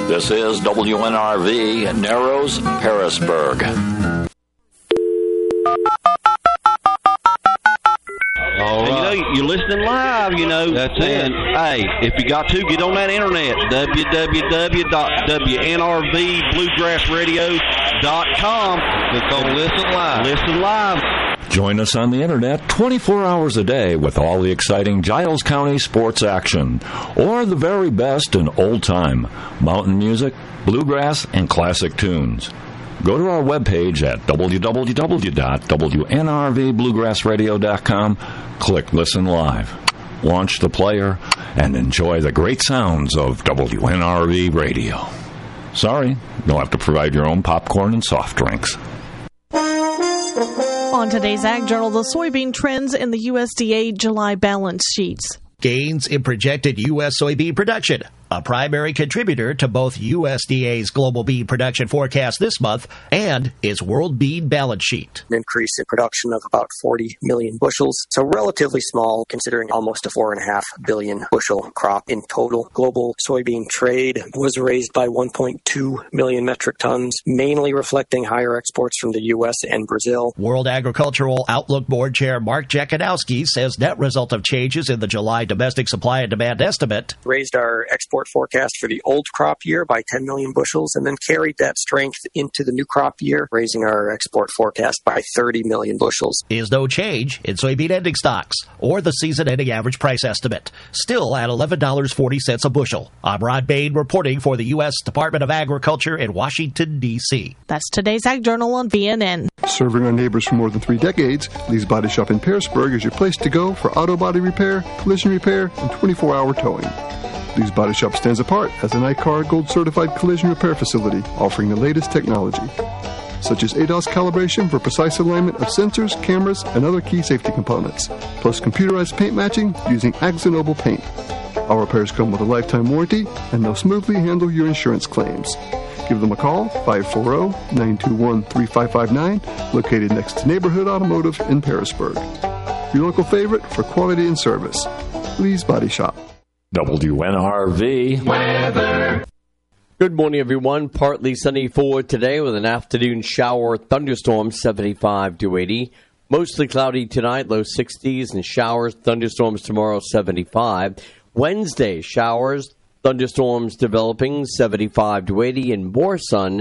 This is WNRV, Narrows, Harrisburg. All right. You're listening live, That's it. Hey, if you got to, get on that internet, www.WNRVBluegrassradio.com. Click on Listen Live. Listen live. Join us on the internet 24 hours a day with all the exciting Giles County sports action, or the very best in old-time mountain music, bluegrass, and classic tunes. Go to our webpage at www.WNRVBluegrassradio.com, click Listen Live, launch the player, and enjoy the great sounds of WNRV Radio. Sorry, you'll have to provide your own popcorn and soft drinks. On today's Ag Journal, the soybean trends in the USDA July balance sheets. Gains in projected U.S. soybean production, a primary contributor to both USDA's global bean production forecast this month and its world bean balance sheet. An increase in production of about 40 million bushels, so relatively small considering almost a 4.5 billion bushel crop in total. Global soybean trade was raised by 1.2 million metric tons, mainly reflecting higher exports from the U.S. and Brazil. World Agricultural Outlook Board Chair Mark Jackadowski says net result of changes in the July domestic supply and demand estimate raised our export forecast for the old crop year by 10 million bushels and then carried that strength into the new crop year, raising our export forecast by 30 million bushels. Is no change in soybean ending stocks or the season ending average price estimate, still at $11.40 a bushel. I'm Rod Bain reporting for the U.S. Department of Agriculture in Washington, D.C. That's today's Ag Journal on VNN. Serving our neighbors for more than 3 decades, Lee's Body Shop in Pearisburg is your place to go for auto body repair, collision repair, and 24-hour towing. Lee's Body Shop stands apart as an ICAR Gold Certified collision repair facility offering the latest technology, such as ADAS calibration for precise alignment of sensors, cameras, and other key safety components, plus computerized paint matching using Axonoble paint. Our repairs come with a lifetime warranty, and they'll smoothly handle your insurance claims. Give them a call, 540-921-3559, located next to Neighborhood Automotive in Pearisburg. Your local favorite for quality and service. Lee's Body Shop. WNRV weather. Good morning, everyone. Partly sunny for today with an afternoon shower thunderstorm, 75 to 80. Mostly cloudy tonight, low 60s, and showers, thunderstorms tomorrow, 75. Wednesday, showers, thunderstorms developing, 75 to 80, and more sun,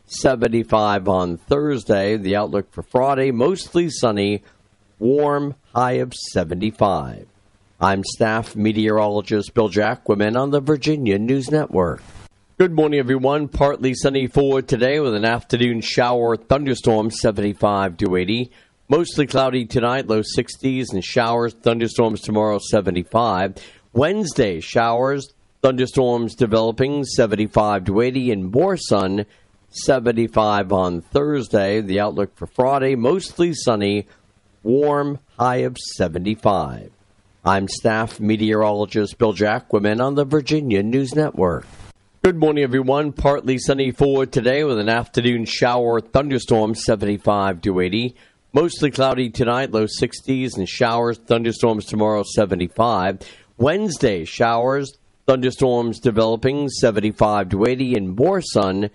75 on Thursday. The outlook for Friday, mostly sunny, warm, high of 75. I'm staff meteorologist Bill Jacquemin on the Virginia News Network. Good morning, everyone. Partly sunny for today with an afternoon shower thunderstorm, 75 to 80. Mostly cloudy tonight, low 60s, and showers, thunderstorms tomorrow, 75. Wednesday, showers, thunderstorms developing, 75 to 80, and more sun, 75 on Thursday. The outlook for Friday, mostly sunny, warm, high of 75. I'm staff meteorologist Bill Jacquemin on the Virginia News Network. Good morning, everyone. Partly sunny for today with an afternoon shower thunderstorm, 75 to 80. Mostly cloudy tonight, low 60s, and showers, thunderstorms tomorrow, 75. Wednesday, showers, thunderstorms developing, 75 to 80, and more sun,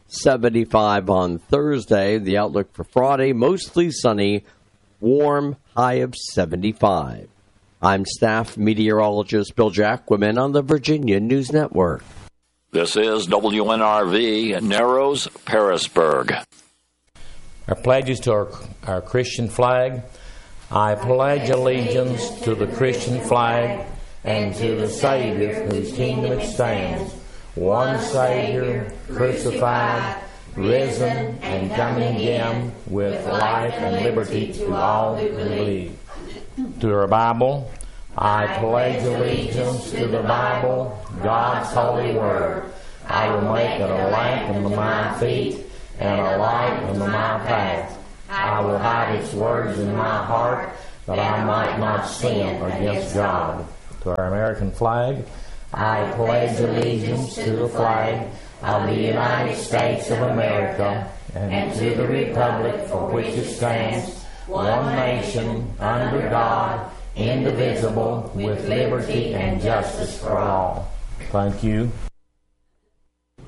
75 on Thursday. The outlook for Friday, mostly sunny, warm, high of 75. I'm staff meteorologist Bill Jacquemin on the Virginia News Network. This is WNRV, Narrows, Pearisburg. Our pledges to our Christian flag. I pledge allegiance to the Christian flag and to the Savior whose kingdom it stands, one Savior, crucified, risen, and coming again with life and liberty to all who believe. To our Bible, I pledge allegiance to the Bible, God's holy word. I will make it a lamp unto my feet and a light unto my path. I will hide its words in my heart, that I might not sin against God. To our American flag, I pledge allegiance to the flag of the United States of America and to the republic for which it stands, one nation, under God, indivisible, with liberty and justice for all. Thank you.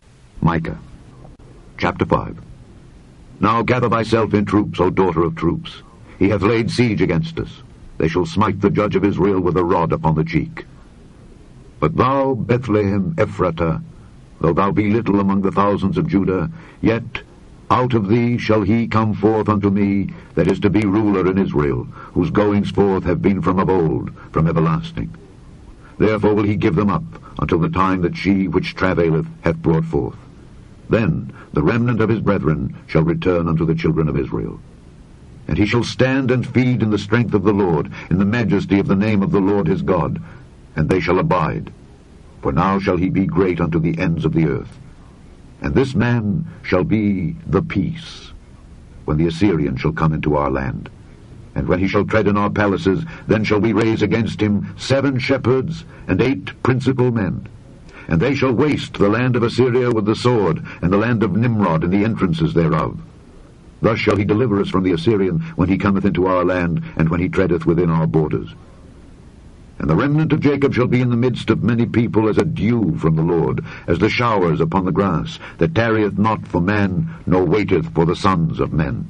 Micah, chapter 5. Now gather thyself in troops, O daughter of troops. He hath laid siege against us. They shall smite the judge of Israel with a rod upon the cheek. But thou, Bethlehem Ephratah, though thou be little among the thousands of Judah, yet out of thee shall he come forth unto me that is to be ruler in Israel, whose goings forth have been from of old, from everlasting. Therefore will he give them up until the time that she which travaileth hath brought forth. Then the remnant of his brethren shall return unto the children of Israel. And he shall stand and feed in the strength of the Lord, in the majesty of the name of the Lord his God, and they shall abide. For now shall he be great unto the ends of the earth. And this man shall be the peace, when the Assyrian shall come into our land. And when he shall tread in our palaces, then shall we raise against him 7 shepherds and 8 principal men. And they shall waste the land of Assyria with the sword, and the land of Nimrod and the entrances thereof. Thus shall he deliver us from the Assyrian when he cometh into our land, and when he treadeth within our borders. And the remnant of Jacob shall be in the midst of many people as a dew from the Lord, as the showers upon the grass, that tarrieth not for man, nor waiteth for the sons of men.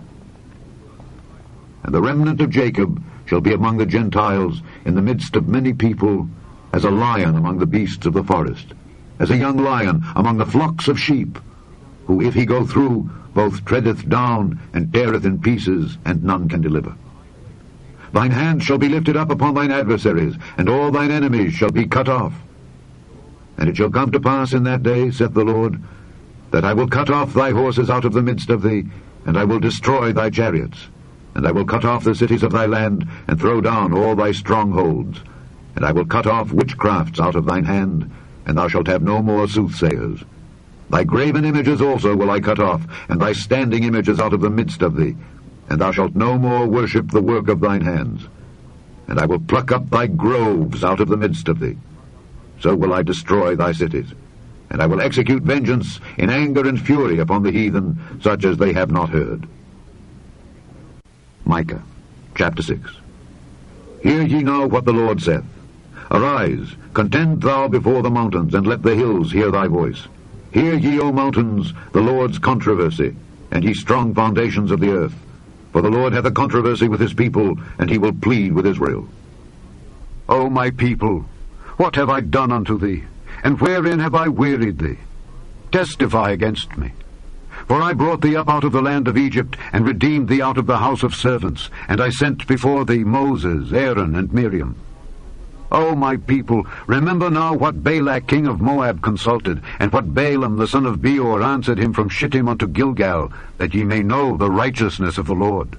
And the remnant of Jacob shall be among the Gentiles, in the midst of many people, as a lion among the beasts of the forest, as a young lion among the flocks of sheep, who if he go through, both treadeth down and teareth in pieces, and none can deliver. Thine hand shall be lifted up upon thine adversaries, and all thine enemies shall be cut off. And it shall come to pass in that day, saith the Lord, that I will cut off thy horses out of the midst of thee, and I will destroy thy chariots. And I will cut off the cities of thy land, and throw down all thy strongholds. And I will cut off witchcrafts out of thine hand, and thou shalt have no more soothsayers. Thy graven images also will I cut off, and thy standing images out of the midst of thee, and thou shalt no more worship the work of thine hands. And I will pluck up thy groves out of the midst of thee. So will I destroy thy cities, and I will execute vengeance in anger and fury upon the heathen, such as they have not heard. Micah, chapter 6. Hear ye now what the Lord saith. Arise, contend thou before the mountains, and let the hills hear thy voice. Hear ye, O mountains, the Lord's controversy, and ye strong foundations of the earth. For the Lord hath a controversy with his people, and he will plead with Israel. O my people, what have I done unto thee? And wherein have I wearied thee? Testify against me. For I brought thee up out of the land of Egypt, and redeemed thee out of the house of servants, and I sent before thee Moses, Aaron, and Miriam. O my people, remember now what Balak king of Moab consulted, and what Balaam the son of Beor answered him from Shittim unto Gilgal, that ye may know the righteousness of the Lord.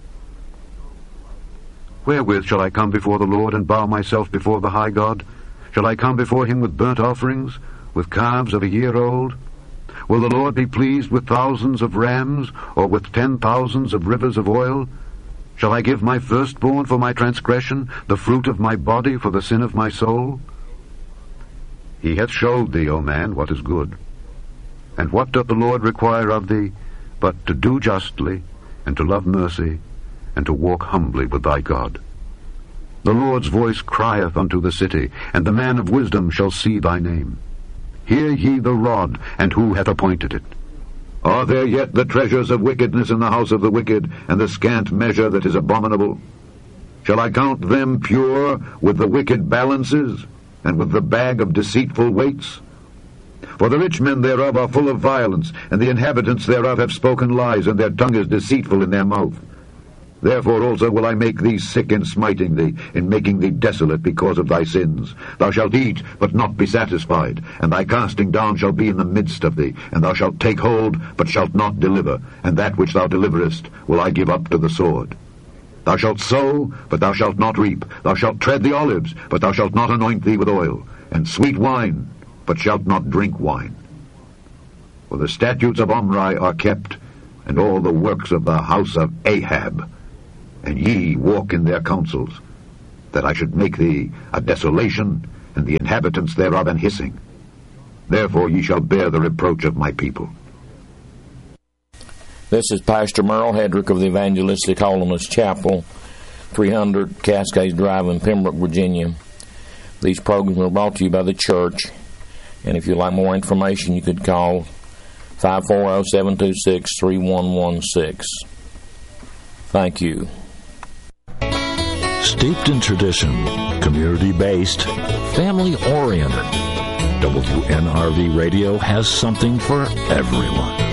Wherewith shall I come before the Lord, and bow myself before the high God? Shall I come before him with burnt offerings, with calves of a year old? Will the Lord be pleased with thousands of rams, or with 10,000s of rivers of oil? Shall I give my firstborn for my transgression, the fruit of my body for the sin of my soul? He hath showed thee, O man, what is good. And what doth the Lord require of thee, but to do justly, and to love mercy, and to walk humbly with thy God? The Lord's voice crieth unto the city, and the man of wisdom shall see thy name. Hear ye the rod, and who hath appointed it? Are there yet the treasures of wickedness in the house of the wicked, and the scant measure that is abominable? Shall I count them pure with the wicked balances, and with the bag of deceitful weights? For the rich men thereof are full of violence, and the inhabitants thereof have spoken lies, and their tongue is deceitful in their mouth. Therefore also will I make thee sick in smiting thee, in making thee desolate because of thy sins. Thou shalt eat, but not be satisfied, and thy casting down shall be in the midst of thee, and thou shalt take hold, but shalt not deliver, and that which thou deliverest will I give up to the sword. Thou shalt sow, but thou shalt not reap. Thou shalt tread the olives, but thou shalt not anoint thee with oil, and sweet wine, but shalt not drink wine. For the statutes of Omri are kept, and all the works of the house of Ahab, and ye walk in their counsels, that I should make thee a desolation, and the inhabitants thereof an hissing. Therefore ye shall bear the reproach of my people. This is Pastor Merle Hedrick of the Evangelistic Holiness Chapel, 300 Cascades Drive in Pembroke, Virginia. These programs are brought to you by the church, and if you'd like more information, you could call 540-726-3116. Thank you. Steeped in tradition, community-based, family-oriented, WNRV Radio has something for everyone.